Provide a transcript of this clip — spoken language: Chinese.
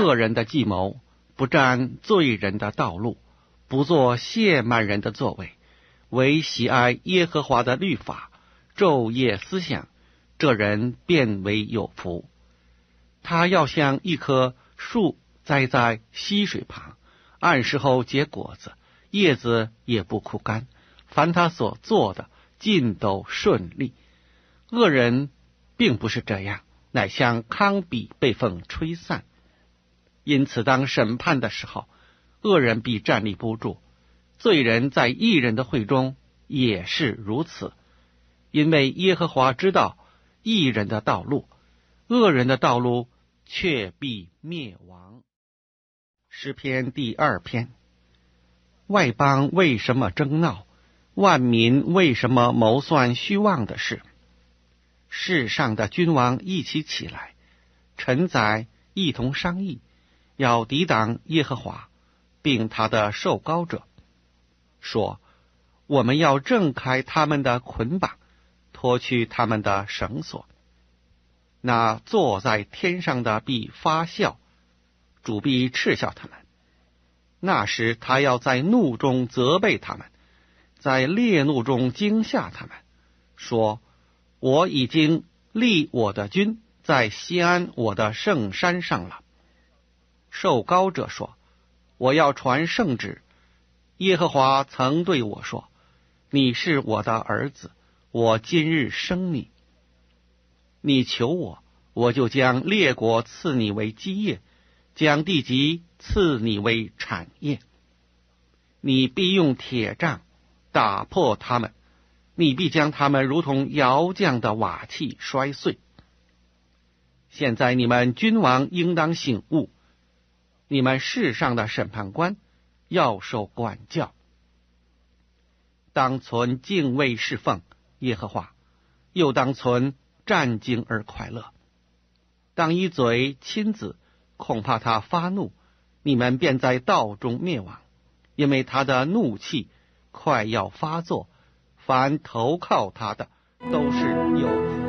恶人的计谋，不占罪人的道路，不做亵慢人的作为，唯喜爱耶和华的律法，昼夜思想，这人便为有福。他要像一棵树栽在溪水旁，按时候结果子，叶子也不枯干，凡他所做的尽都顺利。恶人并不是这样，乃像糠秕被风吹散。因此当审判的时候，恶人必站立不住，罪人在义人的会中也是如此。因为耶和华知道义人的道路，恶人的道路却必灭亡。诗篇第2篇。外邦为什么争闹？万民为什么谋算虚妄的事？世上的君王一起起来，臣宰一同商议，要抵挡耶和华，并他的受膏者，说：我们要挣开他们的捆绑，脱去他们的绳索。那坐在天上的必发笑，主必嗤笑他们。那时他要在怒中责备他们，在烈怒中惊吓他们，说：我已经立我的君在西安我的圣山上了。受膏者说：我要传圣旨。耶和华曾对我说：你是我的儿子，我今日生你。你求我，我就将列国赐你为基业，将地级赐你为产业。你必用铁杖打破他们，你必将他们如同窑匠的瓦器摔碎。现在你们君王应当醒悟，你们世上的审判官要受管教。当存敬畏侍奉耶和华，又当存战兢而快乐。当一嘴亲子，恐怕他发怒，你们便在道中灭亡，因为他的怒气快要发作，凡投靠他的都是有福。